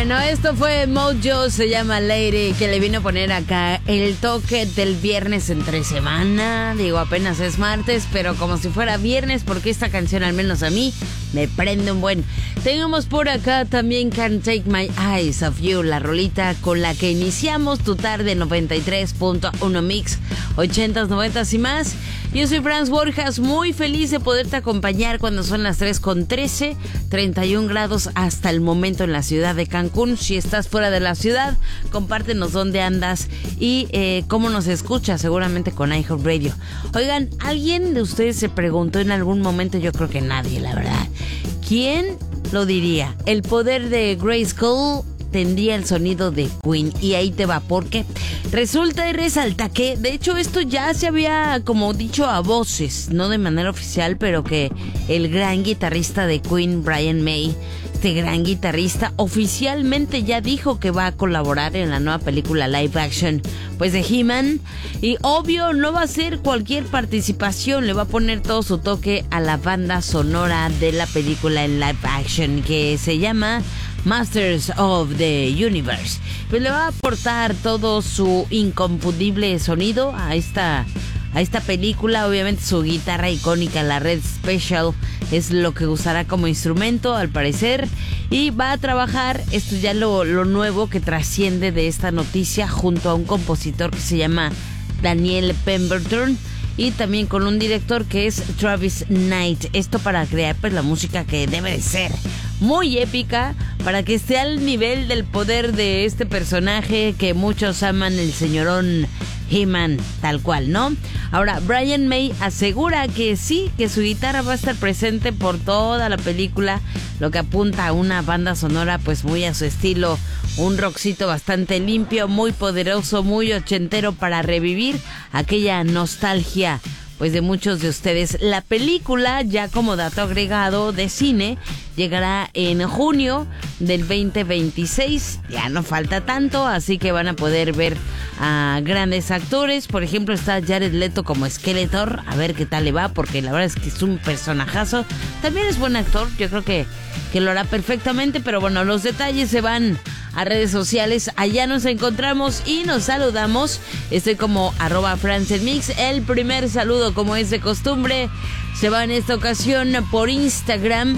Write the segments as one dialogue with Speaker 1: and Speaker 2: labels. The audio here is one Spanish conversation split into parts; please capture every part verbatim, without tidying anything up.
Speaker 1: Bueno, esto fue Mojo, se llama Lady, que le vino a poner acá el toque del viernes entre semana. Digo, apenas es martes, pero como si fuera viernes, porque esta canción, al menos a mí, me prende un buen. Tengamos por acá también Can't Take My Eyes Off You, la rolita con la que iniciamos tu tarde. Noventa y tres punto uno Mix, ochentas, noventas y más. Yo soy Franz Borjas, muy feliz de poderte acompañar cuando son las tres con trece, treinta y un grados hasta el momento en la ciudad de Cancún. Si estás fuera de la ciudad, compártenos dónde andas y eh, cómo nos escuchas, seguramente con iHeartRadio. Oigan, ¿alguien de ustedes se preguntó en algún momento? Yo creo que nadie, la verdad. ¿Quién lo diría? El poder de Grayskull tendría el sonido de Queen, y ahí te va, porque resulta y resalta que de hecho esto ya se había como dicho a voces, no de manera oficial, pero que el gran guitarrista de Queen, Brian May, este gran guitarrista, oficialmente ya dijo que va a colaborar en la nueva película live action pues de He-Man, y obvio no va a ser cualquier participación, le va a poner todo su toque a la banda sonora de la película en live action, que se llama Masters of the Universe. Pues le va a aportar todo su inconfundible sonido a esta, a esta película. Obviamente su guitarra icónica, la Red Special, es lo que usará como instrumento al parecer. Y va a trabajar, esto ya lo, lo nuevo que trasciende de esta noticia, junto a un compositor que se llama Daniel Pemberton, y también con un director que es Travis Knight. Esto para crear pues la música que debe de ser muy épica, para que esté al nivel del poder de este personaje que muchos aman, el señorón He-Man, tal cual, ¿no? Ahora, Brian May asegura que sí, que su guitarra va a estar presente por toda la película, lo que apunta a una banda sonora pues muy a su estilo, un rockcito bastante limpio, muy poderoso, muy ochentero, para revivir aquella nostalgia pues de muchos de ustedes. La película, ya como dato agregado de cine, llegará en junio del veinte veintiséis, ya no falta tanto, así que van a poder ver a grandes actores. Por ejemplo, está Jared Leto como Skeletor, a ver qué tal le va, porque la verdad es que es un personajazo. También es buen actor, yo creo que, que lo hará perfectamente, pero bueno, los detalles se van a redes sociales, allá nos encontramos y nos saludamos. Estoy como arroba FranzMix. El primer saludo, como es de costumbre, se va en esta ocasión por Instagram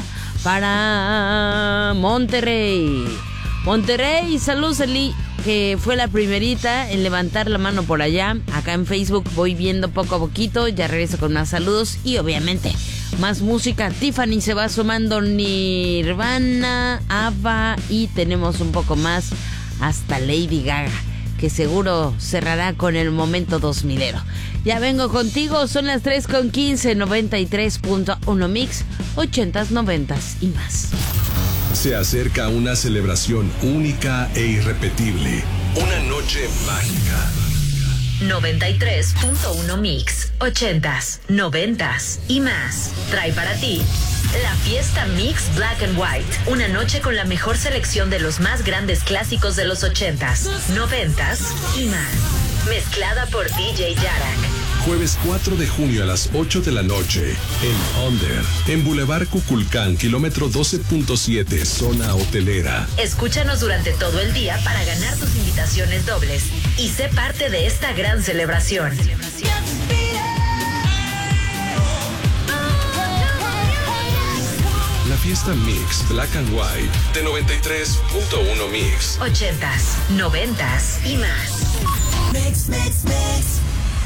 Speaker 1: para Monterrey. Monterrey, saludos Eli, que fue la primerita en levantar la mano por allá. Acá en Facebook voy viendo poco a poquito, ya regreso con más saludos y obviamente más música. Tiffany se va sumando, Nirvana, ABBA, y tenemos un poco más hasta Lady Gaga, que seguro cerrará con el momento dos milero. Ya vengo contigo, son las tres con quince, noventa y tres punto uno Mix, ochentas, noventas y más.
Speaker 2: Se acerca una celebración única e irrepetible. Una noche mágica.
Speaker 3: noventa y tres punto uno Mix, ochentas, noventas y más. Trae para ti la fiesta Mix Black and White. Una noche con la mejor selección de los más grandes clásicos de los ochentas, noventas y más. Mezclada por D J Yarak.
Speaker 2: Jueves cuatro de junio a las ocho de la noche en Under, en Boulevard Cuculcán, kilómetro doce punto siete, zona hotelera.
Speaker 3: Escúchanos durante todo el día para ganar tus invitaciones dobles y sé parte de esta gran celebración.
Speaker 2: La fiesta Mix Black and White de noventa y tres punto uno Mix.
Speaker 3: Ochentas, noventas y más.
Speaker 4: Mix, mix, mix.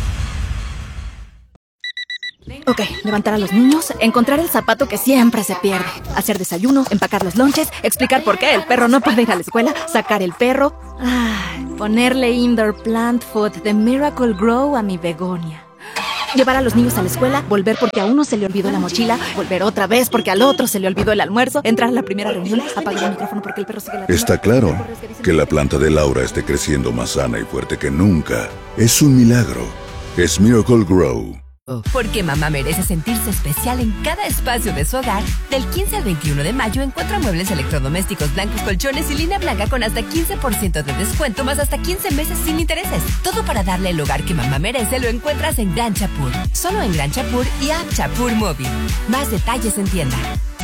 Speaker 5: Ok, levantar a los niños, encontrar el zapato que siempre se pierde, hacer desayuno, empacar los lonches, explicar por qué el perro no puede ir a la escuela, sacar el perro, ay, ponerle indoor plant food de Miracle Grow a mi begonia. Llevar a los niños a la escuela, volver porque a uno se le olvidó la mochila, volver otra vez porque al otro se le olvidó el almuerzo, entrar a la primera reunión, apagar el micrófono porque el perro sigue la...
Speaker 6: Está claro que la planta de Laura esté creciendo más sana y fuerte que nunca. Es un milagro. Es Miracle Grow.
Speaker 7: Porque mamá merece sentirse especial en cada espacio de su hogar. Del quince al veintiuno de mayo encuentra muebles electrodomésticos blancos, colchones y línea blanca con hasta quince por ciento de descuento, más hasta quince meses sin intereses. Todo para darle el hogar que mamá merece lo encuentras en Gran Chapur. Solo en Gran Chapur y App Chapur Móvil. Más detalles en tienda.